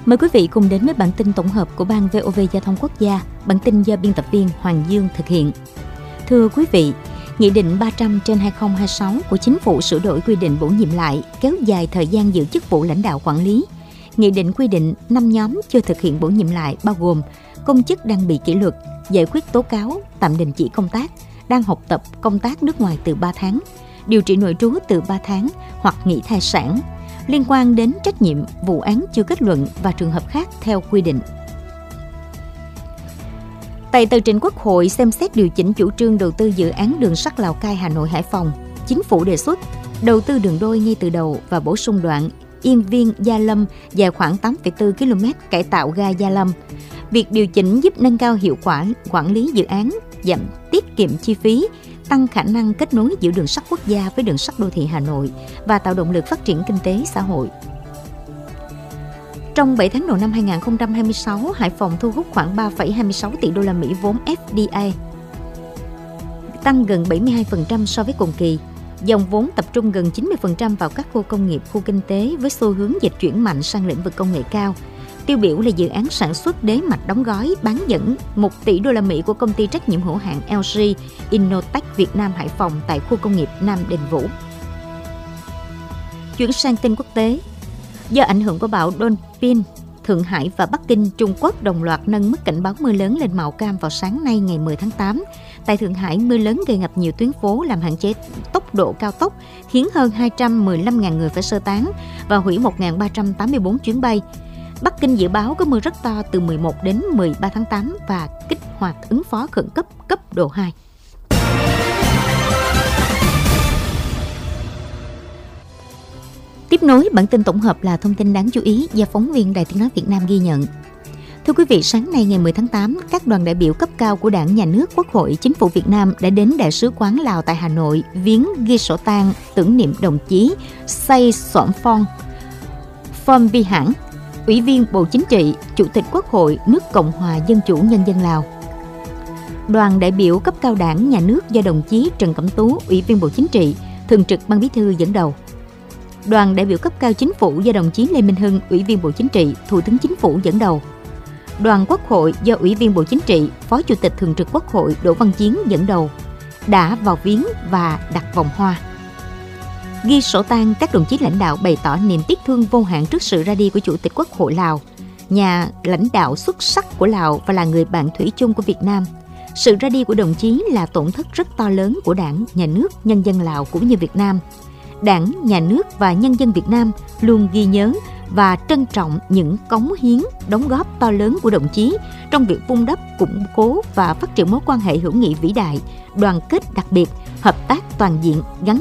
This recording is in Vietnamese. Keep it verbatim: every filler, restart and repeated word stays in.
Mời quý vị cùng đến với bản tin tổng hợp của Ban vê o vê Giao thông Quốc gia. Bản tin do biên tập viên Hoàng Dương thực hiện. Thưa quý vị, Nghị định ba trăm trên hai không hai sáu của Chính phủ sửa đổi quy định bổ nhiệm lại, kéo dài thời gian giữ chức vụ lãnh đạo quản lý. Nghị định quy định năm nhóm chưa thực hiện bổ nhiệm lại bao gồm công chức đang bị kỷ luật, giải quyết tố cáo, tạm đình chỉ công tác, đang học tập công tác nước ngoài từ ba tháng, điều trị nội trú từ ba tháng hoặc nghỉ thai sản, liên quan đến trách nhiệm, vụ án chưa kết luận và trường hợp khác theo quy định. Tại tờ trình Quốc hội xem xét điều chỉnh chủ trương đầu tư dự án đường sắt Lào Cai, Hà Nội, Hải Phòng, Chính phủ đề xuất đầu tư đường đôi ngay từ đầu và bổ sung đoạn Yên Viên - Gia Lâm dài khoảng tám phẩy bốn ki lô mét cải tạo ga Gia Lâm. Việc điều chỉnh giúp nâng cao hiệu quả quản lý dự án, giảm tiết kiệm chi phí, tăng khả năng kết nối giữa đường sắt quốc gia với đường sắt đô thị Hà Nội và tạo động lực phát triển kinh tế xã hội. Trong bảy tháng đầu năm hai không hai sáu, Hải Phòng thu hút khoảng ba phẩy hai mươi sáu tỷ đô la Mỹ vốn ép đê a, tăng gần bảy mươi hai phần trăm so với cùng kỳ. Dòng vốn tập trung gần chín mươi phần trăm vào các khu công nghiệp, khu kinh tế với xu hướng dịch chuyển mạnh sang lĩnh vực công nghệ cao. Tiêu biểu là dự án sản xuất đế mạch đóng gói bán dẫn một tỷ đô la Mỹ của công ty trách nhiệm hữu hạn lờ giê Innotech Việt Nam Hải Phòng tại khu công nghiệp Nam Đình Vũ. Chuyển sang tin quốc tế. Do ảnh hưởng của bão Donpin, Thượng Hải và Bắc Kinh, Trung Quốc đồng loạt nâng mức cảnh báo mưa lớn lên màu cam vào sáng nay ngày mười tháng tám. Tại Thượng Hải, mưa lớn gây ngập nhiều tuyến phố, làm hạn chế tốc độ cao tốc, khiến hơn hai trăm mười lăm nghìn người phải sơ tán và hủy một nghìn ba trăm tám mươi tư chuyến bay. Bắc Kinh dự báo có mưa rất to từ mười một đến mười ba tháng tám và kích hoạt ứng phó khẩn cấp cấp độ hai. Tiếp nối bản tin tổng hợp là thông tin đáng chú ý do phóng viên Đài Tiếng nói Việt Nam ghi nhận. Thưa quý vị, sáng nay ngày mười tháng tám, các đoàn đại biểu cấp cao của Đảng, Nhà nước, Quốc hội, Chính phủ Việt Nam đã đến Đại sứ quán Lào tại Hà Nội viếng ghi sổ tang tưởng niệm đồng chí Say Soạn Phong Phong Vi Hãn, Ủy viên Bộ Chính trị, Chủ tịch Quốc hội nước Cộng hòa Dân chủ Nhân dân Lào. Đoàn đại biểu cấp cao Đảng, Nhà nước do đồng chí Trần Cẩm Tú, Ủy viên Bộ Chính trị, Thường trực Ban Bí thư dẫn đầu. Đoàn đại biểu cấp cao Chính phủ do đồng chí Lê Minh Hưng, Ủy viên Bộ Chính trị, Thủ tướng Chính phủ dẫn đầu. Đoàn Quốc hội do Ủy viên Bộ Chính trị, Phó Chủ tịch Thường trực Quốc hội Đỗ Văn Chiến dẫn đầu đã vào viếng và đặt vòng hoa. Ghi sổ tang, các đồng chí lãnh đạo bày tỏ niềm tiếc thương vô hạn trước sự ra đi của Chủ tịch Quốc hội Lào, nhà lãnh đạo xuất sắc của Lào và là người bạn thủy chung của Việt Nam. Sự ra đi của đồng chí là tổn thất rất to lớn của Đảng, Nhà nước, nhân dân Lào cũng như Việt Nam. Đảng, Nhà nước và nhân dân Việt Nam luôn ghi nhớ và trân trọng những cống hiến, đóng góp to lớn của đồng chí trong việc vun đắp, củng cố và phát triển mối quan hệ hữu nghị vĩ đại, đoàn kết đặc biệt, hợp tác toàn diện, gắn